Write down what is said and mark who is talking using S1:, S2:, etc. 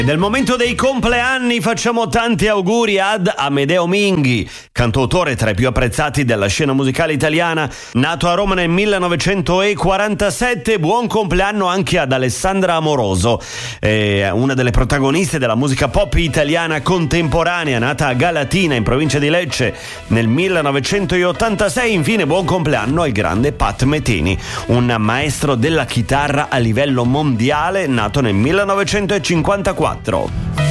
S1: Nel momento dei compleanni facciamo tanti auguri ad Amedeo Minghi, cantautore tra i più apprezzati della scena musicale italiana, nato a Roma nel 1947. Buon compleanno anche ad Alessandra Amoroso, una delle protagoniste della musica pop italiana contemporanea, nata a Galatina in provincia di Lecce nel 1986. Infine buon compleanno al grande Pat Metheny, un maestro della chitarra a livello mondiale, nato nel 1954.